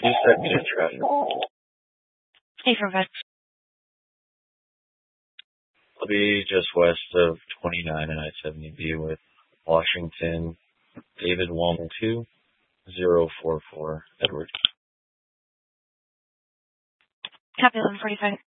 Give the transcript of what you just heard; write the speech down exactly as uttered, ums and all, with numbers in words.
You sent me to traffic. Hey, for vet. I'll be just west of twenty-nine and I seventy B with Washington, David one two zero four four, Edward. Copy eleven forty-five.